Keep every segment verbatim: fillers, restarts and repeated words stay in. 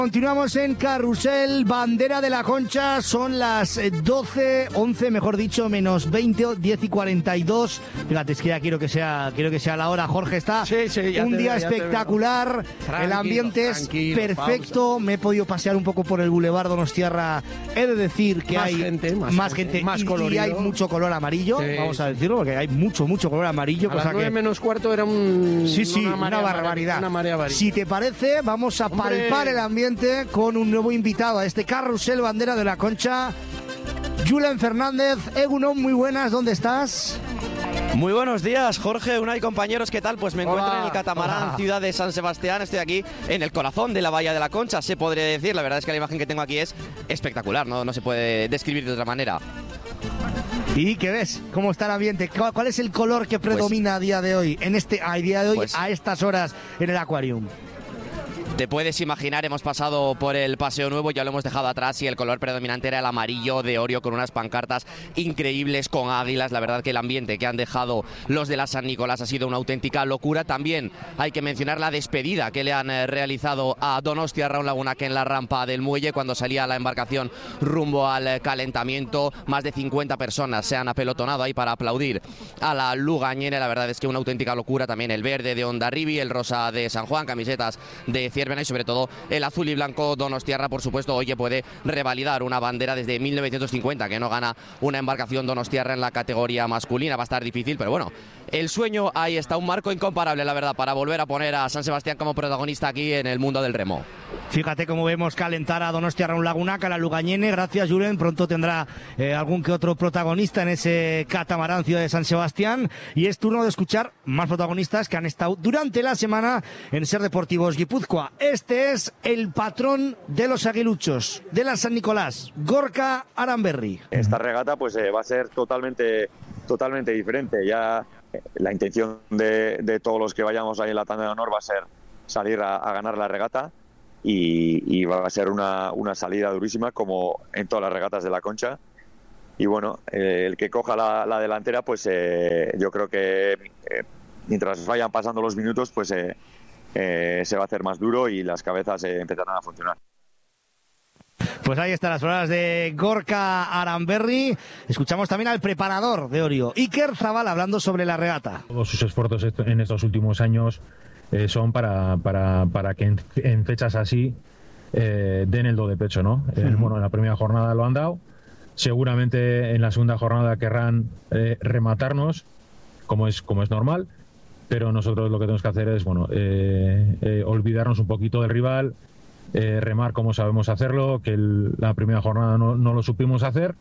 Continuamos en Carrusel, bandera de la Concha, son las doce, once, mejor dicho, menos veinte, diez y cuarenta y dos. Fíjate, es que ya quiero que sea, quiero que sea la hora. Jorge, está sí, sí, un día veo, espectacular, el ambiente es perfecto, pausa. Me he podido pasear un poco por el Boulevard Donostiarra, he de decir que más hay gente, más, más gente, gente más y, colorido. Y hay mucho color amarillo, sí. Vamos a decirlo, porque hay mucho, mucho color amarillo. A cosa las nueve que... menos cuarto era un... Sí, sí, una, una barbaridad. Una marea amarilla. Si te parece, vamos a ¡Hombre! palpar el ambiente con un nuevo invitado a este Carrusel Bandera de la Concha, Julen Fernández. Egunon, muy buenas, ¿dónde estás? Muy buenos días, Jorge, Unai, compañeros, ¿qué tal? Pues me encuentro hola, en el catamarán hola. Ciudad de San Sebastián, estoy aquí en el corazón de la Bahía de la Concha, se podría decir, la verdad es que la imagen que tengo aquí es espectacular, no, no se puede describir de otra manera. ¿Y qué ves? ¿Cómo está el ambiente? ¿Cuál es el color que predomina pues, a día de hoy, en este, a día de hoy, pues, a estas horas en el Aquarium? Te puedes imaginar, hemos pasado por el Paseo Nuevo, ya lo hemos dejado atrás y el color predominante era el amarillo de Orio con unas pancartas increíbles con águilas. La verdad que el ambiente que han dejado los de la San Nicolás ha sido una auténtica locura. También hay que mencionar la despedida que le han eh, realizado a Donostia Raun Lagunac en la rampa del muelle cuando salía la embarcación rumbo al eh, calentamiento. Más de cincuenta personas se han apelotonado ahí para aplaudir a la Lugañene. La verdad es que una auténtica locura. También el verde de Hondarribi, el rosa de San Juan, camisetas de Ciervena y sobre todo el azul y blanco Donostiarra, por supuesto, hoy que puede revalidar una bandera desde mil novecientos cincuenta, que no gana una embarcación Donostiarra en la categoría masculina. Va a estar difícil, pero bueno, el sueño ahí está, un marco incomparable, la verdad, para volver a poner a San Sebastián como protagonista aquí en el mundo del remo. Fíjate cómo vemos calentar a Donostia Raun Lagunac, a la Lugañene. Gracias, Julen. Pronto tendrá eh, algún que otro protagonista en ese catamarán Ciudad de San Sebastián. Y es turno de escuchar más protagonistas que han estado durante la semana en Ser Deportivos Guipúzcoa. Este es el patrón de los aguiluchos, de la San Nicolás, Gorka Aranberri. Esta regata pues eh, va a ser totalmente, totalmente diferente. Ya eh, la intención de, de todos los que vayamos ahí en la tanda de honor va a ser salir a, a ganar la regata. Y, y va a ser una, una salida durísima como en todas las regatas de la Concha. Y bueno, eh, el que coja la, la delantera, pues eh, yo creo que eh, mientras vayan pasando los minutos, pues eh, eh, se va a hacer más duro y las cabezas eh, empezarán a funcionar. Pues ahí están las palabras de Gorka Aranberri. Escuchamos también al preparador de Orio, Iker Zabal, hablando sobre la regata. Todos sus esfuerzos en estos últimos años Eh, son para, para, para que en, en fechas así eh, den el do de pecho, ¿no? Eh, uh-huh. Bueno, en la primera jornada lo han dado, seguramente en la segunda jornada querrán eh, rematarnos, como es, como es normal, pero nosotros lo que tenemos que hacer es, bueno, eh, eh, olvidarnos un poquito del rival, eh, remar como sabemos hacerlo, que el, la primera jornada no, no lo supimos hacer.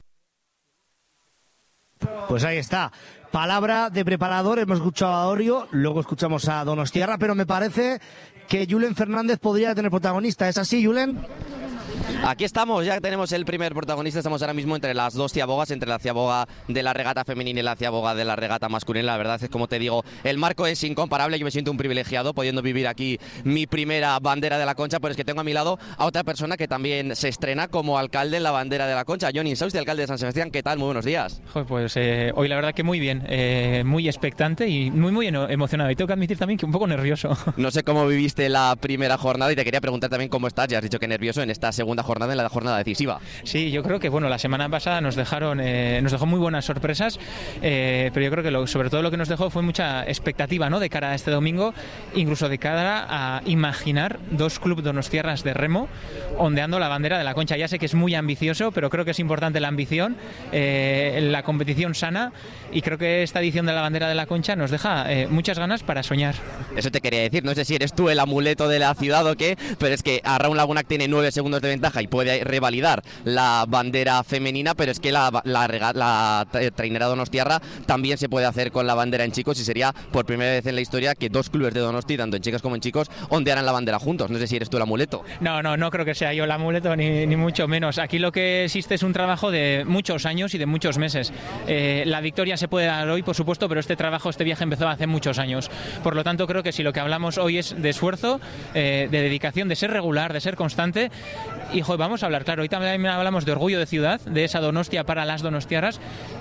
Pues ahí está, palabra de preparador. Hemos escuchado a Orio, luego escuchamos a Donostiarra, pero me parece que Julen Fernández podría tener protagonista. ¿Es así, Julen? Aquí estamos, ya tenemos el primer protagonista. Estamos ahora mismo entre las dos ciabogas, entre la ciaboga de la regata femenina y la ciaboga de la regata masculina. La verdad es, como te digo, el marco es incomparable. Yo me siento un privilegiado pudiendo vivir aquí mi primera bandera de la Concha, pero es que tengo a mi lado a otra persona que también se estrena como alcalde en la bandera de la Concha. Johnny Insausti, alcalde de San Sebastián, ¿qué tal? Muy buenos días. Pues eh, hoy la verdad que muy bien, eh, muy expectante y muy muy emocionado. Y tengo que admitir también que un poco nervioso. No sé cómo viviste la primera jornada y te quería preguntar también cómo estás. Ya has dicho que nervioso en esta segunda jornada, en la jornada decisiva. Sí, yo creo que bueno, la semana pasada nos dejaron, eh, nos dejó muy buenas sorpresas, eh, pero yo creo que lo, sobre todo lo que nos dejó fue mucha expectativa, ¿no? De cara a este domingo, incluso de cara a imaginar dos clubes donostiarras de remo ondeando la bandera de la Concha. Ya sé que es muy ambicioso, pero creo que es importante la ambición, eh, la competición sana, y creo que esta edición de la bandera de la Concha nos deja eh, muchas ganas para soñar. Eso te quería decir, no sé si eres tú el amuleto de la ciudad o qué, pero es que a Raun Lagunac tiene nueve segundos de ventaja y puede revalidar la bandera femenina, pero es que la, la, la, la trainera donostiarra también se puede hacer con la bandera en chicos y sería por primera vez en la historia que dos clubes de Donosti, tanto en chicas como en chicos, ondearan la bandera juntos. No sé si eres tú el amuleto. No, no, no creo que sea yo el amuleto, ni, ni mucho menos. Aquí lo que existe es un trabajo de muchos años y de muchos meses. Eh, la victoria se puede dar hoy, por supuesto, pero este trabajo, este viaje empezó hace muchos años. Por lo tanto, creo que si lo que hablamos hoy es de esfuerzo, eh, de dedicación, de ser regular, de ser constante, y joder, vamos a hablar, claro, hoy también hablamos de orgullo de ciudad, de esa Donostia para las donostiarras,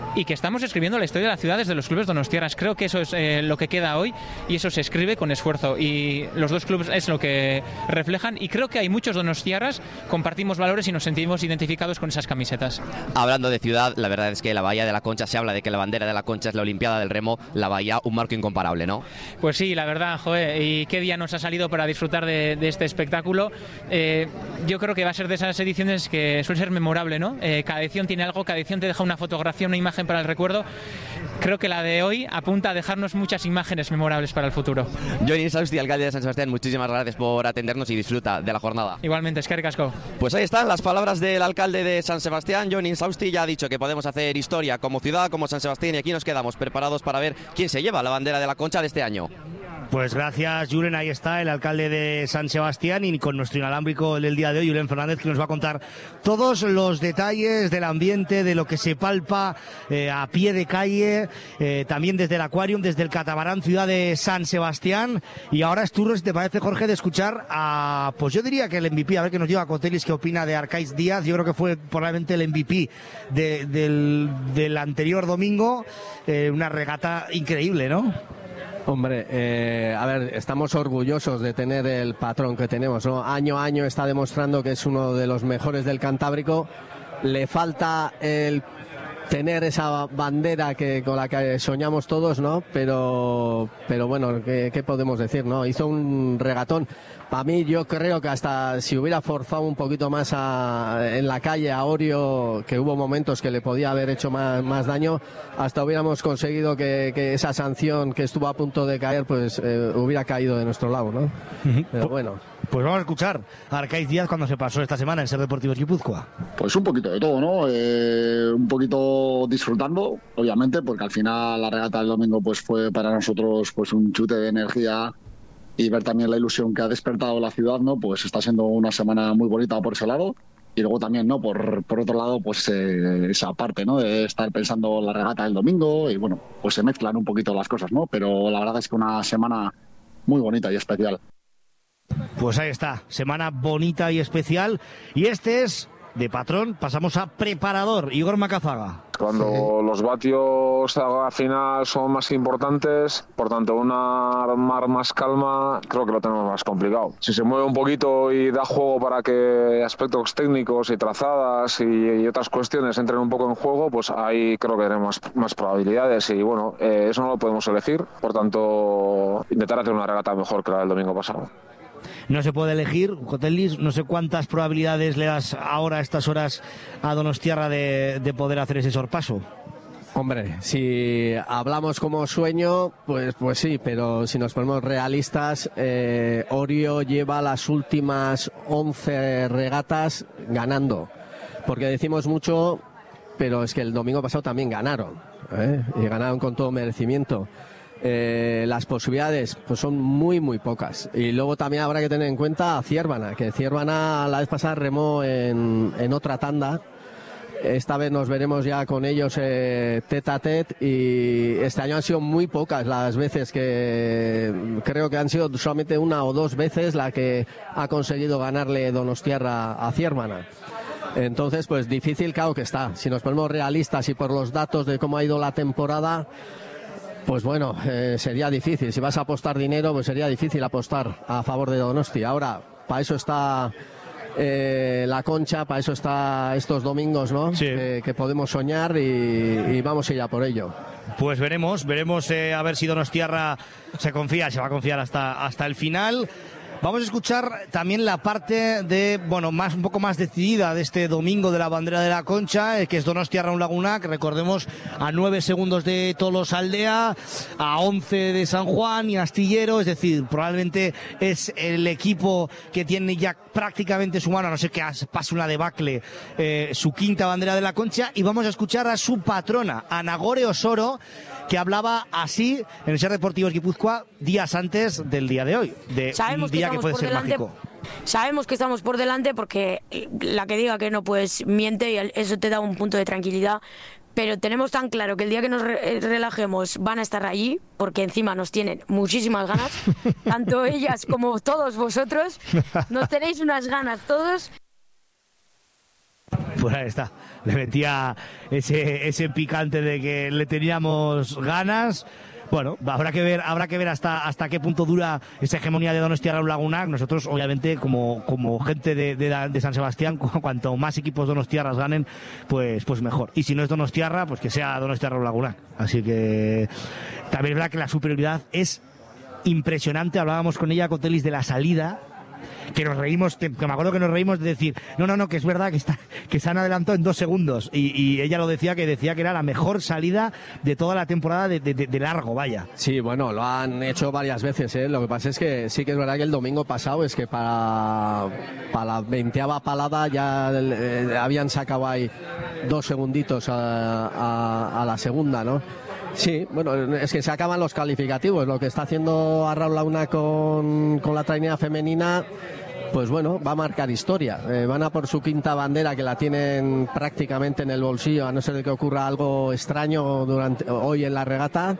y que estamos escribiendo la historia de la ciudad desde los clubes donostiarras. Creo que eso es eh, lo que queda hoy y eso se escribe con esfuerzo y los dos clubes es lo que reflejan y creo que hay muchos donostiarras, compartimos valores y nos sentimos identificados con esas camisetas. Hablando de ciudad, la verdad es que la Bahía de la Concha, se habla de que la bandera de la Concha es la Olimpiada del Remo, la Bahía un marco incomparable, ¿no? Pues sí, la verdad, joder, y qué día nos ha salido para disfrutar de, de este espectáculo. Eh, yo creo que va a ser de esas ediciones que suele ser memorable, ¿no? Eh, cada edición tiene algo, cada edición te deja una fotografía, una imagen para el recuerdo. Creo que la de hoy apunta a dejarnos muchas imágenes memorables para el futuro. Jon Insausti, alcalde de San Sebastián, muchísimas gracias por atendernos y disfruta de la jornada. Igualmente, eskerrik asko. Pues ahí están las palabras del alcalde de San Sebastián, Jon Insausti, ya ha dicho que podemos hacer historia como ciudad, como San Sebastián, y aquí nos quedamos preparados para ver quién se lleva la bandera de la Concha de este año. Pues gracias, Julen. Ahí está el alcalde de San Sebastián y con nuestro inalámbrico del día de hoy, Julen Fernández, que nos va a contar todos los detalles del ambiente, de lo que se palpa eh, a pie de calle, eh, también desde el Aquarium, desde el catamarán Ciudad de San Sebastián. Y ahora es turno, si te parece, Jorge, de escuchar a, pues yo diría que el M V P, a ver qué nos lleva Cotelis, qué opina de Arcaiz Díaz. Yo creo que fue probablemente el M V P de, del, del anterior domingo. Eh, una regata increíble, ¿no? Hombre, eh, a ver, estamos orgullosos de tener el patrón que tenemos, ¿no? Año a año está demostrando que es uno de los mejores del Cantábrico. Le falta el tener esa bandera que con la que soñamos todos, ¿no? Pero, pero bueno, ¿qué, qué podemos decir, no? Hizo un regatón. Para mí, yo creo que hasta si hubiera forzado un poquito más a, en la calle a Orio, que hubo momentos que le podía haber hecho más, más daño, hasta hubiéramos conseguido que, que esa sanción que estuvo a punto de caer, pues eh, hubiera caído de nuestro lado, ¿no? Uh-huh. Pero bueno. Pues vamos a escuchar a Arcaiz Díaz cuando se pasó esta semana en Ser Deportivos Guipúzcoa. Pues un poquito de todo, ¿no? Eh, un poquito disfrutando, obviamente, porque al final la regata del domingo pues fue para nosotros pues un chute de energía y ver también la ilusión que ha despertado la ciudad, ¿no? Pues está siendo una semana muy bonita por ese lado. Y luego también, ¿no? Por, por otro lado, pues eh, esa parte, ¿no? De estar pensando la regata del domingo y bueno, pues se mezclan un poquito las cosas, ¿no? Pero la verdad es que una semana muy bonita y especial. Pues ahí está, semana bonita y especial. Y este es, de patrón, pasamos a preparador, Igor Macazaga. Cuando los vatios al final son más importantes, por tanto una mar más calma, creo que lo tenemos más complicado. Si se mueve un poquito y da juego para que aspectos técnicos y trazadas y, y otras cuestiones entren un poco en juego, pues ahí creo que tenemos más, más probabilidades y bueno, eh, eso no lo podemos elegir, por tanto intentar hacer una regata mejor que la del domingo pasado. No se puede elegir, Cotelis, no sé cuántas probabilidades le das ahora a estas horas a Donostiarra de, de poder hacer ese sorpaso. Hombre, si hablamos como sueño, pues, pues sí, pero si nos ponemos realistas, eh, Orio lleva las últimas once regatas ganando, porque decimos mucho, pero es que el domingo pasado también ganaron, ¿eh? Y ganaron con todo merecimiento. Eh, las posibilidades pues son muy muy pocas y luego también habrá que tener en cuenta a Ciervana, que Ciervana la vez pasada remó en, en otra tanda. Esta vez nos veremos ya con ellos eh, tete a tete y este año han sido muy pocas las veces que creo que han sido solamente una o dos veces la que ha conseguido ganarle Donostiarra a Ciervana. Entonces pues difícil, claro que está. Si nos ponemos realistas y por los datos de cómo ha ido la temporada, pues bueno, eh, sería difícil. Si vas a apostar dinero, pues sería difícil apostar a favor de Donosti. Ahora, para eso está eh, la Concha, para eso está estos domingos, ¿no? Sí. Eh, que podemos soñar y, y vamos a ir a por ello. Pues veremos, veremos eh, a ver si Donostiarra se confía, se va a confiar hasta, hasta el final. Vamos a escuchar también la parte de, bueno, más un poco más decidida de este domingo de la bandera de la Concha, eh, que es Donostiarra un Laguna, que recordemos a nueve segundos de Tolosaldea, a once de San Juan y Astillero, es decir, probablemente es el equipo que tiene ya prácticamente su mano, a no ser que pase una debacle, eh, su quinta bandera de la Concha, y vamos a escuchar a su patrona, a Nagore Osoro, que hablaba así en el Ser Deportivos Guipúzcoa días antes del día de hoy, de Sabemos un día que, que puede ser delante, mágico. Sabemos que estamos por delante porque la que diga que no, pues miente y eso te da un punto de tranquilidad, pero tenemos tan claro que el día que nos re relajemos van a estar allí, porque encima nos tienen muchísimas ganas, tanto ellas como todos vosotros, nos tenéis unas ganas todos. Pues ahí está, le metía ese, ese picante de que le teníamos ganas. Bueno, habrá que ver, habrá que ver hasta hasta qué punto dura esa hegemonía de Donostia Raúl Lagunac. Nosotros, obviamente, como, como gente de, de, de San Sebastián, cuanto más equipos donostiarras ganen, pues, pues mejor. Y si no es Donostiarra, pues que sea Donostia Raúl Lagunac. Así que también es verdad que la superioridad es impresionante. Hablábamos con ella, con Telis, de la salida, que nos reímos, que, que me acuerdo que nos reímos de decir, no, no, no, que es verdad que está, que se han adelantado en dos segundos, y, y ella lo decía, que decía que era la mejor salida de toda la temporada de, de, de largo, vaya. Sí, bueno, lo han hecho varias veces, ¿eh? Lo que pasa es que sí que es verdad que el domingo pasado es que para, para la veinteava palada ya eh, habían sacado ahí dos segunditos a, a, a la segunda, ¿no? Sí, bueno, es que se acaban los calificativos. Lo que está haciendo a Raúl Lagunac con, con la trainera femenina, pues bueno, va a marcar historia. Eh, van a por su quinta bandera, que la tienen prácticamente en el bolsillo, a no ser que ocurra algo extraño durante hoy en la regata.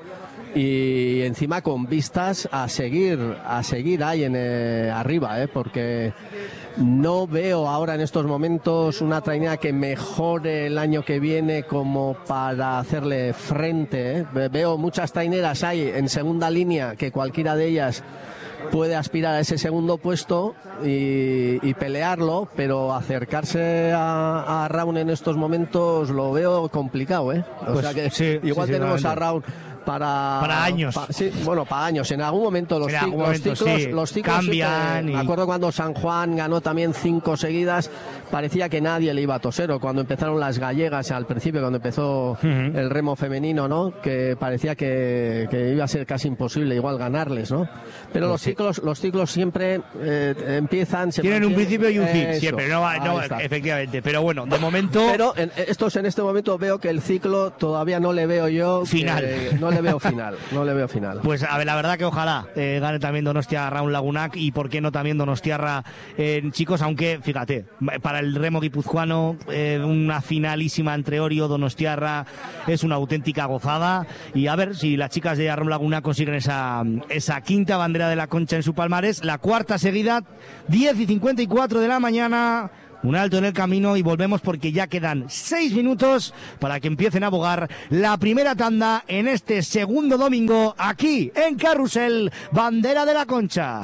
Y encima con vistas a seguir, a seguir ahí en, eh, arriba, eh, porque no veo ahora en estos momentos una trainera que mejore el año que viene como para hacerle frente. ¿eh? Veo muchas traineras ahí en segunda línea que cualquiera de ellas puede aspirar a ese segundo puesto y, y pelearlo, pero acercarse a, a Raúl en estos momentos lo veo complicado, ¿eh? O Pues sea que sí, igual sí, sí, tenemos a realmente. Raúl para Para años. pa- sí, bueno, para años. En algún momento los, En ci- algún los momento, ciclos, sí. los ciclos Cambian sí que- y- Me acuerdo cuando San Juan ganó también cinco seguidas, parecía que nadie le iba a toser. O cuando empezaron las gallegas al principio, cuando empezó el remo femenino, ¿no? Que parecía que, que iba a ser casi imposible igual ganarles, ¿no? Pero Pues los sí. ciclos, los ciclos siempre eh, empiezan, se Tienen un mantienen- principio y un fin, Eso, siempre, no, va- no ahí está. efectivamente. Pero bueno, de momento... Pero en, estos en este momento veo que el ciclo todavía no le veo yo que- Final. no le veo final, no le veo final. Pues a ver, la verdad que ojalá eh, gane también Donostia Raúl Lagunac, y por qué no también Donostiarra en chicos, aunque fíjate, para el remo guipuzcoano eh, una finalísima entre Orio Donostiarra es una auténtica gozada, y a ver si las chicas de Raúl Lagunac consiguen esa, esa quinta bandera de la Concha en su palmarés, la cuarta seguida, diez y cincuenta y cuatro de la mañana. Un alto en el camino y volvemos porque ya quedan seis minutos para que empiecen a abogar la primera tanda en este segundo domingo aquí en Carrusel, bandera de la Concha.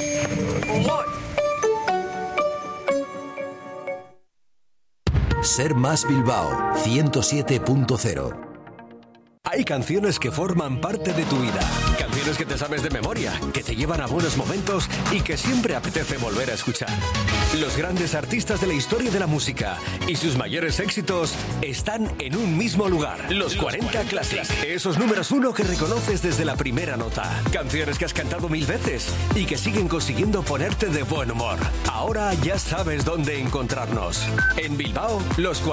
Ser Más Bilbao ciento siete punto cero. Hay canciones que forman parte de tu vida, canciones que te sabes de memoria, que te llevan a buenos momentos y que siempre apetece volver a escuchar. Los grandes artistas de la historia de la música y sus mayores éxitos están en un mismo lugar. Los cuarenta Classics. Esos números uno que reconoces desde la primera nota. Canciones que has cantado mil veces y que siguen consiguiendo ponerte de buen humor. Ahora ya sabes dónde encontrarnos. En Bilbao, los